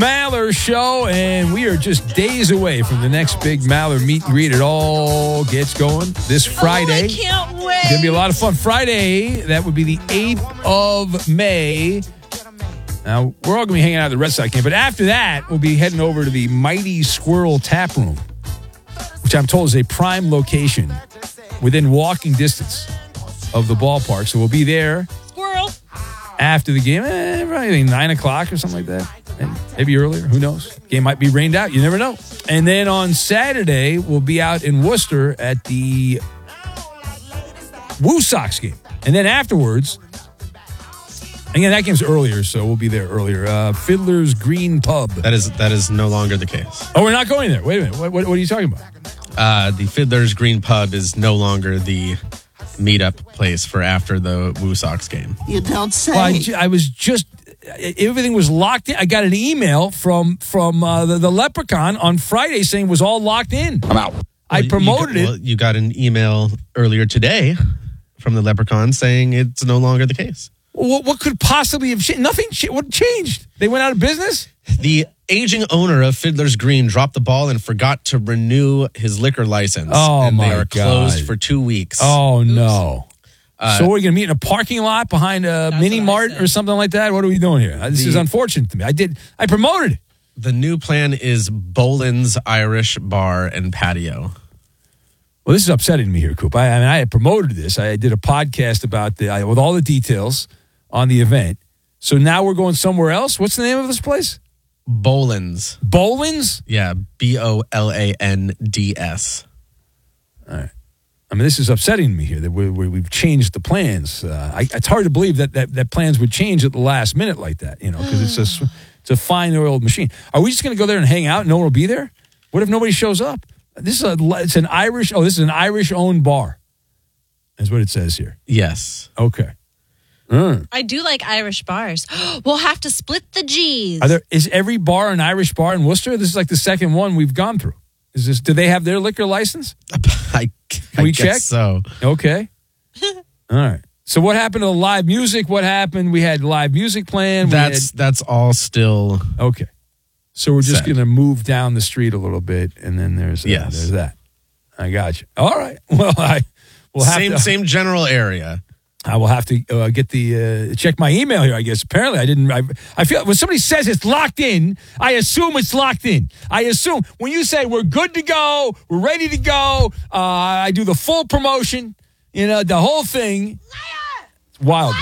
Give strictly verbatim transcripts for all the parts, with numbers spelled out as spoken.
Maller Show, and we are just days away from the next big Maller meet and greet. It all gets going this Friday. Oh, I can't wait. It's going to be a lot of fun. Friday, that would be the eighth of May. Now, we're all going to be hanging out at the Red Sox game, but after that, we'll be heading over to the Mighty Squirrel Tap Room, which I'm told is a prime location within walking distance of the ballpark. So we'll be there. Squirrel. After the game, eh, probably nine o'clock or something like that. And maybe earlier. Who knows? Game might be rained out. You never know. And then on Saturday, we'll be out in Worcester at the Woo Sox game. And then afterwards, again, that game's earlier, so we'll be there earlier. Uh, Fiddler's Green Pub. That is that is no longer the case. Oh, we're not going there. Wait a minute. What, what, what are you talking about? Uh, the Fiddler's Green Pub is no longer the meetup place for after the Woo Sox game. You don't say. Well, I, ju- I was just, everything was locked in. I got an email from from uh, the, the Leprechaun on Friday saying it was all locked in. I'm out. I Well, promoted you got, it. Well, you got an email earlier today from the Leprechaun saying it's no longer the case. What, what could possibly have changed? Nothing cha- what changed. They went out of business? The aging owner of Fiddler's Green dropped the ball and forgot to renew his liquor license. Oh, and my they are God. closed for two weeks. Oh, no. Uh, so we're going to meet in a parking lot behind a mini what I mart said. or something like that? What are we doing here? This The- is unfortunate to me. I did. I promoted it. The new plan is Boland's Irish Bar and Patio. Well, this is upsetting me here, Coop. I, I mean, I had promoted this. I did a podcast about the I, with all the details on the event. So now we're going somewhere else. What's the name of this place? Boland's. Boland's? Yeah, B O L A N D S. All right. I mean, this is upsetting me here that we, we, we've changed the plans. Uh, I, it's hard to believe that, that that plans would change at the last minute like that, you know, because it's a s- it's a fine-oiled machine. Are we just going to go there and hang out and no one will be there? What if nobody shows up? This is a it's an Irish. Oh, this is an Irish-owned bar. That's what it says here. Yes. Okay. Mm. I do like Irish bars. We'll have to split the G's. Are there is every bar an Irish bar in Worcester? This is like the second one we've gone through. Is this? Do they have their liquor license? I, Can I we guess check? so. Okay. All right. So what happened to the live music? What happened? We had live music playing. We That's that's all still had, okay. So we're just Set. going to move down the street a little bit, and then there's uh, Yes. there's that. I got you. All right. Well, I will have same to. same general area. I will have to uh, get the uh, check my email here. I guess apparently I didn't. I, I feel when somebody says it's locked in, I assume it's locked in. I assume when you say we're good to go, we're ready to go. Uh, I do the full promotion. You know the whole thing. It's wild.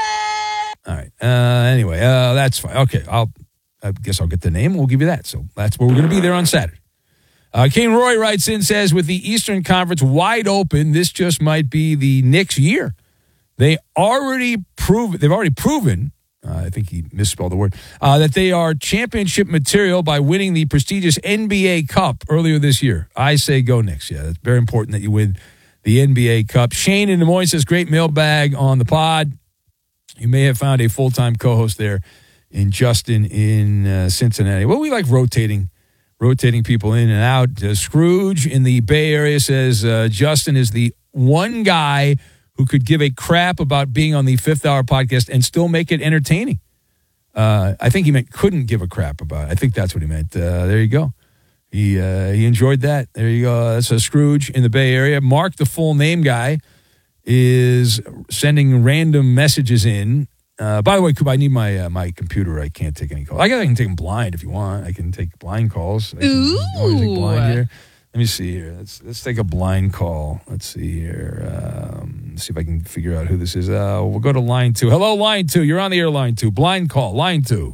All right. Uh, anyway, uh, that's fine. Okay. I'll. I guess I'll get the name. We'll give you that. So that's where we're going to be there on Saturday. Uh, King Roy writes in, says, with the Eastern Conference wide open, this just might be the Knicks' year. They already prove they've already proven, uh, I think he misspelled the word, uh, that they are championship material by winning the prestigious N B A Cup earlier this year. I say go Knicks. Yeah, that's very important that you win the N B A Cup. Shane in Des Moines says, great mailbag on the pod. You may have found a full-time co-host there in Justin in uh, Cincinnati. Well, we like rotating rotating people in and out. Uh, Scrooge in the Bay Area says, uh, Justin is the one guy who could give a crap about being on the Fifth Hour podcast and still make it entertaining. Uh, I think he meant couldn't give a crap about it. I think that's what he meant. Uh, there you go. He uh, he enjoyed that. There you go. That's a Scrooge in the Bay Area. Mark, the full name guy, is sending random messages in. Uh, by the way, Coop, I need my uh, my computer. I can't take any calls. I guess I can take them blind if you want. I can take blind calls. I can Ooh. always take blind here. Let me see here. Let's let's take a blind call. Let's see here. Um, see if I can figure out who this is. Uh, we'll go to line two. Hello, line two. You're on the air, line two. Blind call, line two.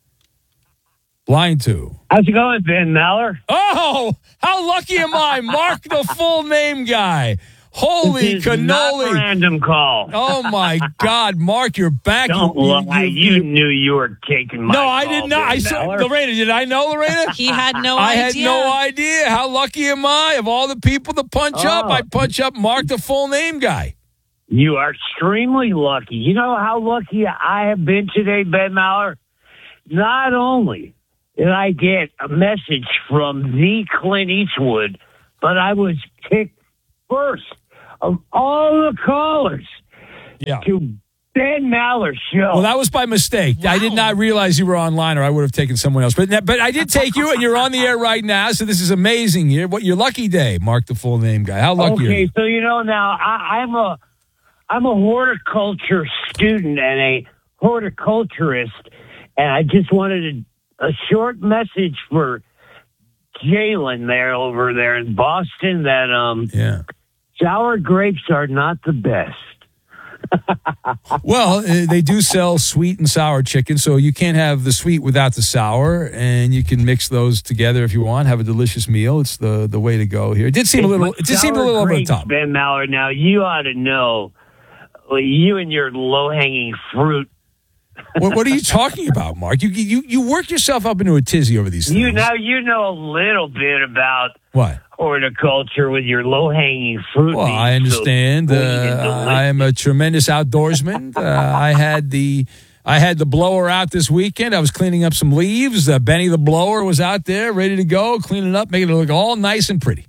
Blind two. How's it going, Ben Maller? Oh, how lucky am I? Mark, the full name guy. Holy This is not a cannoli. random call. Oh, my God. Mark, you're back. Don't lie. You, knew you were taking my No, call, I did not. Ben I saw Maller. Lorena. Did I know, Lorena? He had no I idea. had no idea. How lucky am I? Of all the people to punch up, Oh. I punch up Mark, the full name guy. You are extremely lucky. You know how lucky I have been today, Ben Maller? Not only did I get a message from the Clint Eastwood, but I was picked first of all the callers Yeah. to Ben Maller show. Well, that was by mistake. I did not realize you were online, or I would have taken someone else. But but I did take you, and you're on the air right now. So this is amazing. You're, what your lucky day. Mark the full name guy. How lucky are Okay, you? so you know now I, I'm a I'm a horticulture student and a horticulturist, and I just wanted a, a short message for Jalen there over there in Boston that um Yeah. sour grapes are not the best. Well, uh, they do sell sweet and sour chicken, so you can't have the sweet without the sour, and you can mix those together if you want. Have a delicious meal. It's the the way to go here. It did seem a little. It did seem a Sour little over the grapes, top. Ben Maller, now you ought to know. Well, you and your low hanging fruit. What, what are you talking about, Mark? You you you work yourself up into a tizzy over these things. You now you know a little bit about What? horticulture with your low hanging fruit. Well, being I understand. So Uh, sweet and delicious. I am a tremendous outdoorsman. Uh, I had the I had the blower out this weekend. I was cleaning up some leaves. Uh, Benny the blower was out there, ready to go, cleaning up, making it look all nice and pretty.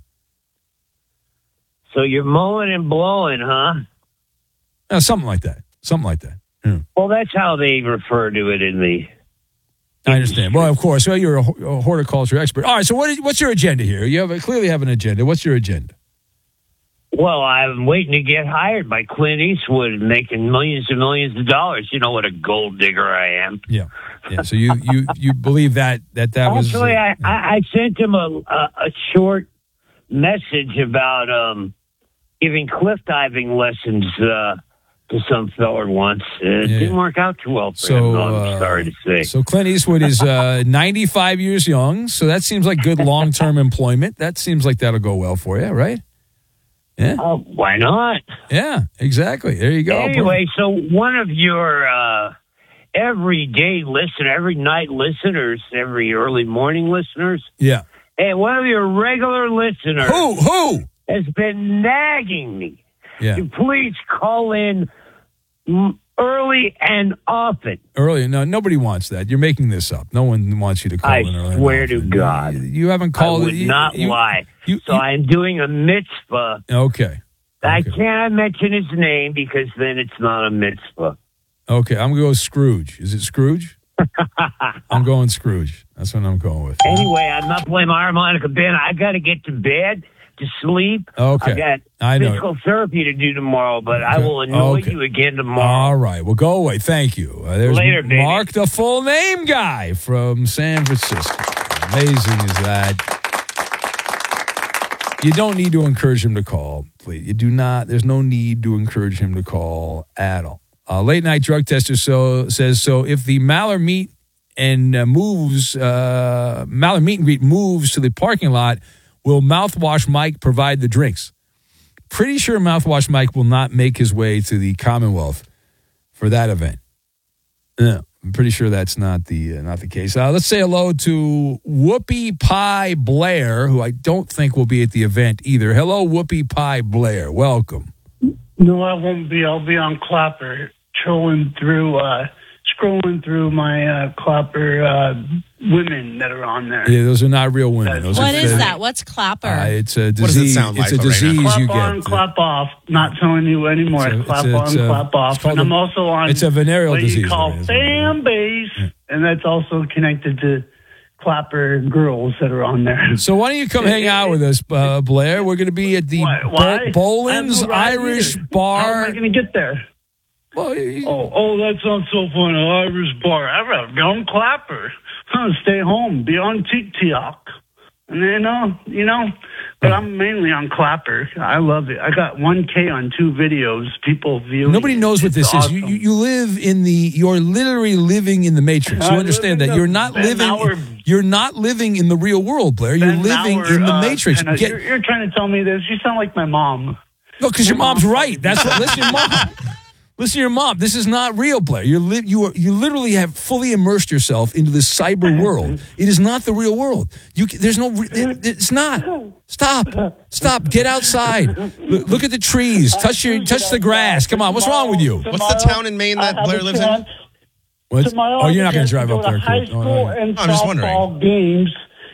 So you're mowing and blowing, huh? Uh, something like that. Something like that. Yeah. Well, that's how they refer to it in the. I understand. Well, of course. Well, you're a, ho- a horticulture expert. All right. So, what is, what's your agenda here? You have a, clearly have an agenda. What's your agenda? Well, I'm waiting to get hired by Clint Eastwood, making millions and millions of dollars. You know what a gold digger I am. Yeah. Yeah. So you you you believe that that that was Actually, uh, I, I, I sent him a, a, a short message about um, giving cliff diving lessons uh, to some feller once. Uh, it Yeah. didn't work out too well for So, him, I'm uh, sorry to say. So Clint Eastwood is uh, ninety-five years young. So that seems like good long-term employment. That seems like that'll go well for you, right? Yeah. Uh, why not? Yeah, exactly. There you go. Anyway, so one of your uh, everyday listener, every night listeners, every early morning listeners, Yeah. and one of your regular listeners Who? Who? has been nagging me Yeah. to please call in mm, early and often. Early. No, nobody wants that. You're making this up. No one wants you to call I in early. swear enough. to God. You, you haven't I called. would you, not you- lie. you- so you- I'm doing a mitzvah. Okay. I Okay. can't mention his name because then it's not a mitzvah. Okay. I'm going to go Scrooge. Is it Scrooge? I'm going Scrooge. That's what I'm going with. Anyway, I'm not playing my harmonica, Ben. I got to get to bed, to sleep. Okay. I got I know. physical therapy to do tomorrow, but I Okay. will annoy Okay. you again tomorrow. All right. Well, go away. Thank you. Uh, there's Later, baby. Mark, the full name guy from San Francisco. Amazing is that. You don't need to encourage him to call, please. You do not. There's no need to encourage him to call at all. Uh, late night drug tester so says so. If the Maller meet and uh, moves, uh, Maller meet and greet moves to the parking lot, will Mouthwash Mike provide the drinks? Pretty sure Mouthwash Mike will not make his way to the Commonwealth for that event. No, I'm pretty sure that's not the uh, not the case. Uh, let's say hello to Whoopi Pie Blair, who I don't think will be at the event either. Hello, Whoopi Pie Blair. Welcome. No, I won't be. I'll be on Clapper, trolling through, uh, scrolling through my uh, Clapper uh, women that are on there. Yeah, those are not real women. Those What are is fake. that? What's clapper? Uh, it's a disease. What does it sound it's like a right now? disease Clap you on, get. clap off. Not telling you anymore. It's a- clap it's a- on, it's a- clap it's off. called And I'm a- also on. it's a venereal what disease, you call right? It's a- fan base, and that's also connected to Clapper girls that are on there. So why don't you come hang out with us, uh, Blair? We're going to be at the Why? Why? Bo- I have Boland's no ride Irish either. How Bar. am I going to get there? Well, you- Oh, oh, that sounds so fun. An Irish bar. I'd rather go on Clapper. Huh, stay home. Be on TikTok. And you know, you know, but I'm mainly on Clapper. I love it. I got one K on two videos. People view. Nobody knows what It's this awesome. is. You, you you live in the. You're literally living in the Matrix. You I understand live that in you're the not Ben living. Mauer- You're not living in the real world, Blair. You're Ben living Mauer, in the uh, Matrix. and, uh, Get- you're, you're trying to tell me this. You sound like my mom. no, because your your mom's mom- right. That's what. Listen, to your mom. Listen to your mom. This is not real, Blair. You're li- you are, you literally have fully immersed yourself into this cyber world. It is not the real world. You c- there's no. re- It, it's not. Stop. Stop. Get outside. Look, look at the trees. Touch your touch the grass. Come on. What's wrong with you? What's the town in Maine that Blair lives in? What's, Tomorrow oh, you're not I going get to drive go up there, to high kid. school Oh, no. and I'm just softball wondering. games,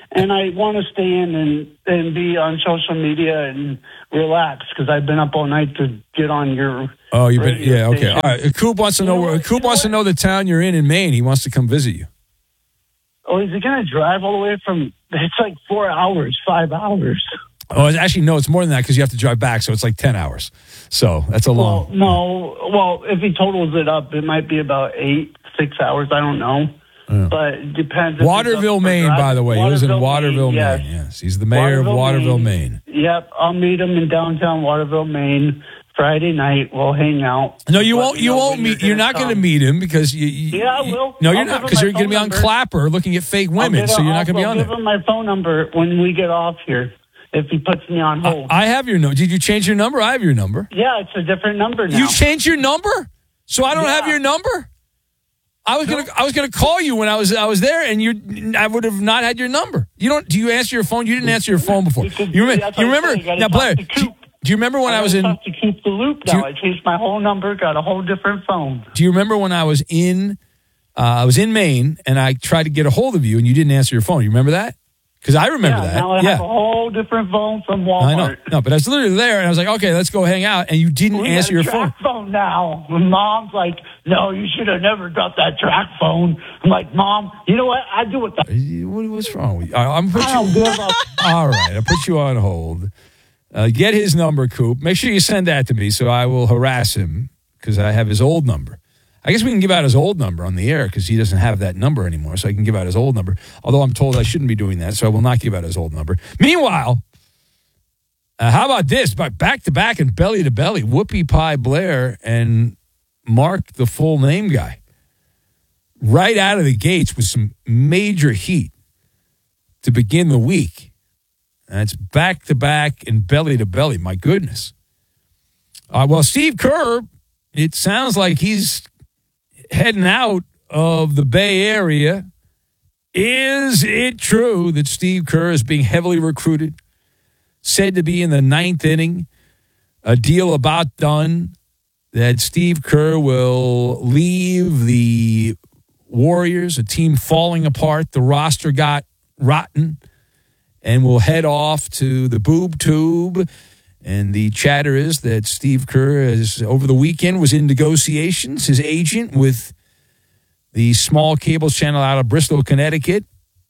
and I want to stay in and, and be on social media and relax because I've been up all night to get on your. Oh, you've been radio yeah okay. station. All right. Coop wants to You know know where. what? Coop You know wants to what? know the town you're in in Maine. He wants to come visit you. Oh, is he going to drive all the way from? It's like four hours, five hours. Oh, it's actually no, it's more than that because you have to drive back, so it's like ten hours. So that's a Well, long. no. Well, if he totals it up, it might be about eight, six hours. I don't know. But it depends. if he's Waterville, up for Maine, driving. by the way. He lives in Waterville, yes. Maine. Yes, he's the mayor of Waterville, Maine. Yep, I'll meet him in downtown Waterville, Maine. Friday night, we'll hang out. No, you Let won't. me You know won't when meet. you're You're not going to come. meet him because you. you Yeah, I you- will. No, you're I'll not give him because my you're going to phone be on number. Clapper looking at fake I'll women, get so a- you're not going to be I'll on give there. him my phone number when we get off here. If he puts me on hold. I have your number. Did you change your number? I have your number. yeah, it's a different number now. You changed your number, so I don't have Yeah. your number. I was gonna. I was gonna call you when I was. I was there, and you. I would have not had your number. You don't. Do you answer your phone? You didn't answer your phone before. Because- You remember? that's You what I'm remember? saying, I gotta Now, talk Blair. to Do you, Coop. do you remember when I, was in? have to keep the loop Do now. you- I changed my whole number, got a whole different phone. Do you remember when I was in? Uh, I was in Maine, and I tried to get a hold of you, and you didn't answer your phone. You remember that? Because I remember yeah, that. now I yeah. have a whole different phone from Walmart. I know. No, but I was literally there, and I was like, okay, let's go hang out, and you didn't We answer got a your track phone. phone now. Mom's like, no, you should have never got that track phone. I'm like, Mom, you know what? I do it. The- What, what's wrong with you? I- I'm put I don't you. give a All right, I'll put you on hold. Uh, get his number, Coop. Make sure you send that to me so I will harass him because I have his old number. I guess we can give out his old number on the air because he doesn't have that number anymore, so I can give out his old number. Although I'm told I shouldn't be doing that, so I will not give out his old number. Meanwhile, uh, how about this? By back to back and belly to belly, Whoopie Pie Blair and Mark, the full name guy, right out of the gates with some major heat to begin the week. And it's back to back and belly to belly. My goodness. Uh, well, Steve Kerr, it sounds like he's heading out of the Bay Area. Is it true that Steve Kerr is being heavily recruited? Said to be in the ninth inning, a deal about done, that Steve Kerr will leave the Warriors, a team falling apart. The roster got rotten and will head off to the boob tube. And the chatter is that Steve Kerr, is, over the weekend, was in negotiations, his agent, with the small cable channel out of Bristol, Connecticut.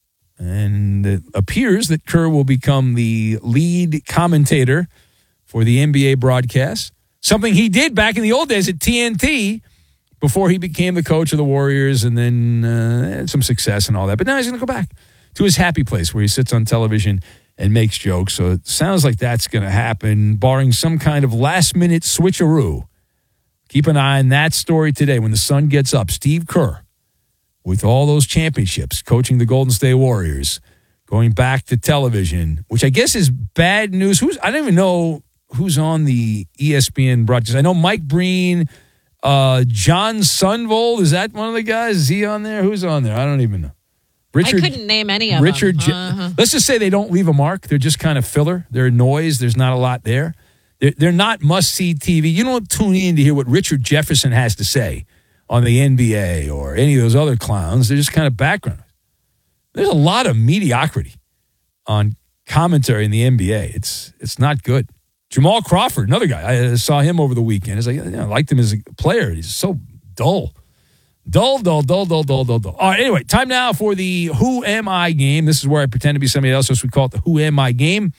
And it appears that Kerr will become the lead commentator for the N B A broadcast, something he did back in the old days at T N T before he became the coach of the Warriors and then uh, had some success and all that. But now he's going to go back to his happy place where he sits on television and makes jokes. So it sounds like that's going to happen, barring some kind of last-minute switcheroo. Keep an eye on that story today when the sun gets up. Steve Kerr, with all those championships, coaching the Golden State Warriors, going back to television, which I guess is bad news. Who's I don't even know who's on the E S P N broadcast. I know Mike Breen, uh, John Sunvold. Is that one of the guys? Is he on there? Who's on there? I don't even know. Richard, I couldn't name any of Richard, them. J- Uh-huh. Let's just say they don't leave a mark. They're just kind of filler. They're noise. There's not a lot there. They're, they're not must-see T V. You don't tune in to hear what Richard Jefferson has to say on the N B A or any of those other clowns. They're just kind of background. There's a lot of mediocrity on commentary in the N B A. It's it's not good. Jamal Crawford, another guy. I saw him over the weekend. It's like, you know, I liked him as a player. He's so dull. Dull, dull, dull, dull, dull, dull, dull. All right, anyway, time now for the Who Am I game. This is where I pretend to be somebody else, so we call it the Who Am I game.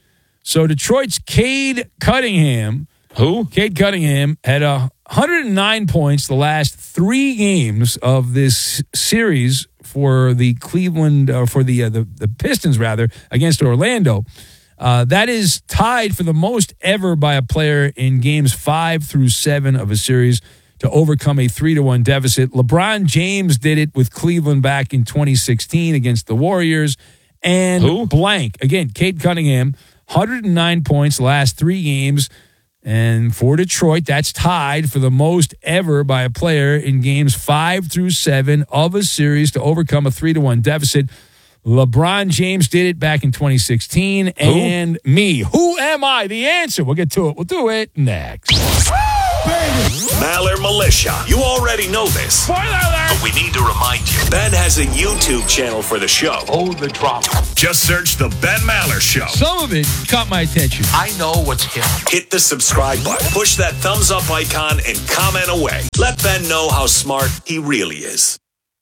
So Detroit's Cade Cunningham. Who? Cade Cunningham had a one hundred nine points the last three games of this series for the Cleveland, or for the, uh, the the Pistons, rather, against Orlando. Uh, that is tied for the most ever by a player in games five through seven of a series to overcome a three to one deficit. LeBron James did it with Cleveland back in twenty sixteen against the Warriors. And Who? blank, again, Cade Cunningham, one hundred nine points the last three games. And for Detroit, that's tied for the most ever by a player in games five through seven of a series to overcome a three to one deficit. LeBron James did it back in twenty sixteen. Who? And me. Who am I? The answer. We'll get to it. We'll do it next. Maller Militia. You already know this, Spoiler alert! but we need to remind find you. Ben has a YouTube channel for the show. Oh, the drama. Just search The Ben Maller Show. Some of it caught my attention. I know what's hip. Hit the subscribe button, push that thumbs up icon, and comment away. Let Ben know how smart he really is.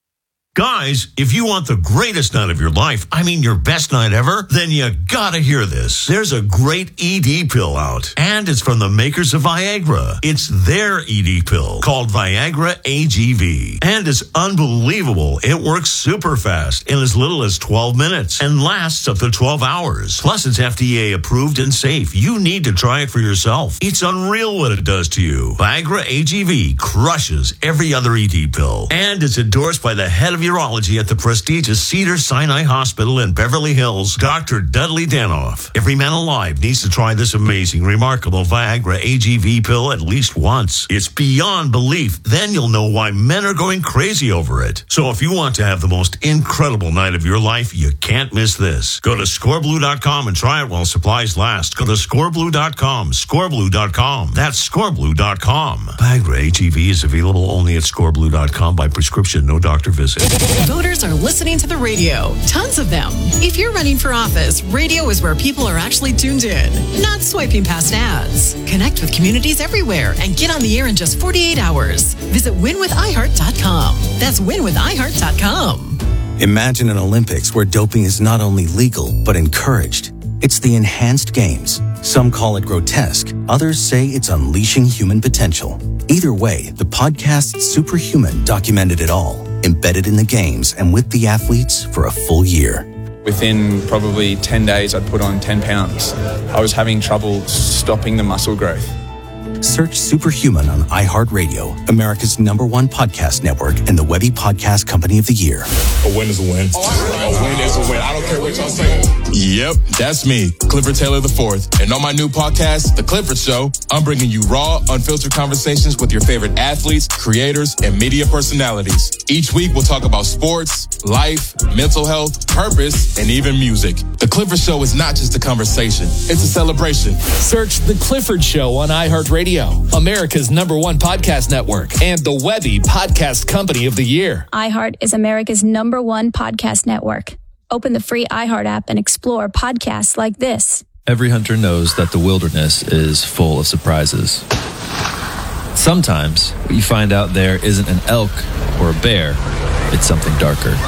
Guys, if you want the greatest night of your life, I mean your best night ever, then you gotta hear this. There's a great E D pill out, and it's from the makers of Viagra. It's their E D pill called Viagra A G V, and it's unbelievable. It works super fast in as little as twelve minutes and lasts up to twelve hours. Plus, it's F D A approved and safe. You need to try it for yourself. It's unreal what it does to you. Viagra A G V crushes every other E D pill, and it's endorsed by the head of urology at the prestigious Cedars-Sinai Hospital in Beverly Hills, Doctor Dudley Danoff. Every man alive needs to try this amazing, remarkable Viagra A G V pill at least once. It's beyond belief. Then you'll know why men are going crazy over it. So if you want to have the most incredible night of your life, you can't miss this. Go to score blue dot com and try it while supplies last. Go to score blue dot com, score blue dot com. That's score blue dot com. Viagra A G V is available only at score blue dot com by prescription, no doctor visit. Voters are listening to the radio. Tons of them. If you're running for office, radio is where people are actually tuned in, not swiping past ads. Connect with communities everywhere and get on the air in just forty-eight hours. Visit win with i heart dot com. That's win with i heart dot com. Imagine an Olympics where doping is not only legal, but encouraged. It's the Enhanced Games. Some call it grotesque. Others say it's unleashing human potential. Either way, the podcast Superhuman documented it all, embedded in the games and with the athletes for a full year. Within probably ten days, I'd put on ten pounds. I was having trouble stopping the muscle growth. Search Superhuman on iHeartRadio, America's number one podcast network and the Webby Podcast Company of the Year. A win is a win. A win is a win. I don't care what y'all say. Yep, that's me, Clifford Taylor the Fourth. And on my new podcast, The Clifford Show, I'm bringing you raw, unfiltered conversations with your favorite athletes, creators, and media personalities. Each week, we'll talk about sports, life, mental health, purpose, and even music. The Clifford Show is not just a conversation. It's a celebration. Search The Clifford Show on iHeartRadio, America's number one podcast network, and the Webby Podcast Company of the Year. iHeart is America's number one podcast network. Open the free iHeart app and explore podcasts like this. Every hunter knows that the wilderness is full of surprises. Sometimes what you find out there isn't an elk or a bear, it's something darker.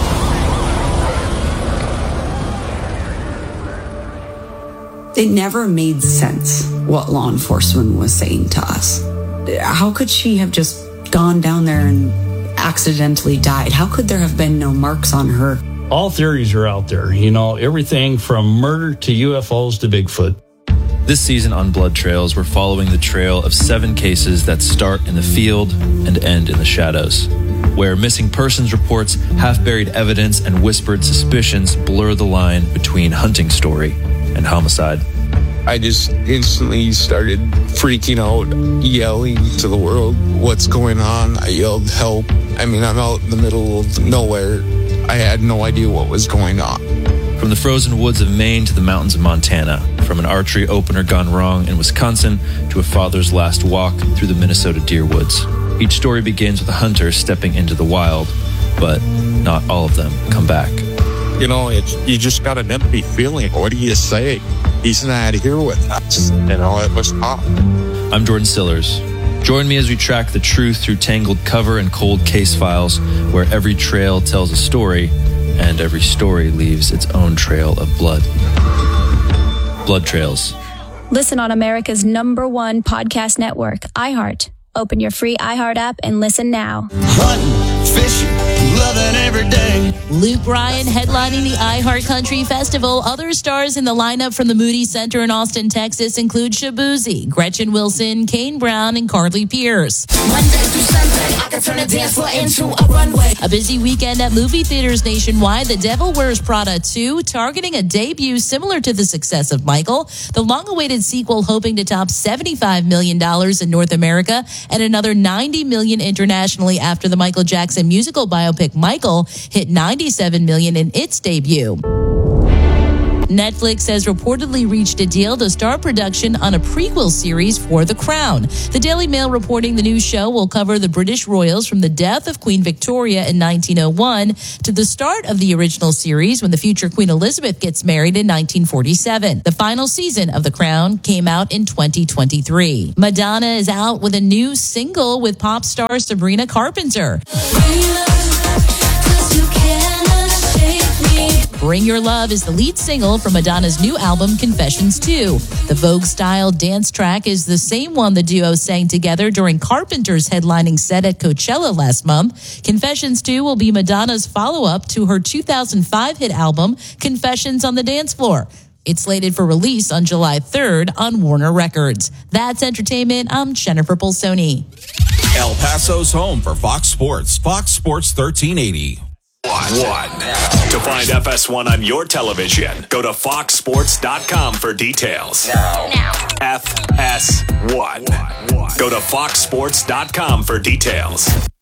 It never made sense what law enforcement was saying to us. How could she have just gone down there and accidentally died? How could there have been no marks on her? All theories are out there, you know, everything from murder to U F Os to Bigfoot. This season on Blood Trails, we're following the trail of seven cases that start in the field and end in the shadows, where missing persons reports, half-buried evidence, and whispered suspicions blur the line between hunting story and homicide. I just instantly started freaking out, yelling to the world, what's going on? I yelled, help. I mean, I'm out in the middle of nowhere. I had no idea what was going on. From the frozen woods of Maine to the mountains of Montana, from an archery opener gone wrong in Wisconsin to a father's last walk through the Minnesota deer woods. Each story begins with a hunter stepping into the wild, but not all of them come back. You know, it's, you just got an empty feeling. What do you say? He's not here with us. You know, it was tough. I'm Jordan Stillers. Join me as we track the truth through tangled cover and cold case files, where every trail tells a story and every story leaves its own trail of blood. Blood Trails. Listen on America's number one podcast network, iHeart. Open your free iHeart app and listen now. Hunting, fishing, loving every day. Luke Bryan headlining the iHeart Country Festival. Other stars in the lineup from the Moody Center in Austin, Texas include Shabuzi, Gretchen Wilson, Kane Brown, and Carly Pierce. Monday through Sunday, I can turn the dance floor into a runway. A busy weekend at movie theaters nationwide. The Devil Wears Prada two, targeting a debut similar to the success of Michael. The long-awaited sequel hoping to top seventy-five million dollars in North America and another ninety million dollars internationally after the Michael Jackson musical biopic Michael hit ninety-seven million dollars in its debut. Netflix has reportedly reached a deal to start production on a prequel series for The Crown. The Daily Mail reporting the new show will cover the British royals from the death of Queen Victoria in nineteen oh one to the start of the original series when the future Queen Elizabeth gets married in nineteen forty-seven. The final season of The Crown came out in twenty twenty-three. Madonna is out with a new single with pop star Sabrina Carpenter. Bring Your Love is the lead single from Madonna's new album, Confessions two. The Vogue-style dance track is the same one the duo sang together during Carpenter's headlining set at Coachella last month. Confessions two will be Madonna's follow-up to her two thousand five hit album, Confessions on the Dance Floor. It's slated for release on July third on Warner Records. That's entertainment. I'm Jennifer Polsoni. El Paso's home for Fox Sports. Fox Sports thirteen eighty. One. To find F S one on your television, go to fox sports dot com for details. Now. F S one. Go to fox sports dot com for details.